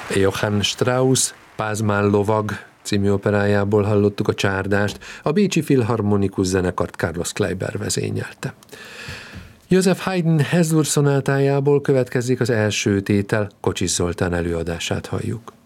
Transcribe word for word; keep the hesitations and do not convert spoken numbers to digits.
Johann Strauss Pázmány lovag című operájából hallottuk a csárdást, a Bécsi Filharmonikus Zenekart Carlos Kleiber vezényelte. József Haydn Hezur szonátájából következik az első tétel, Kocsis Zoltán előadását halljuk.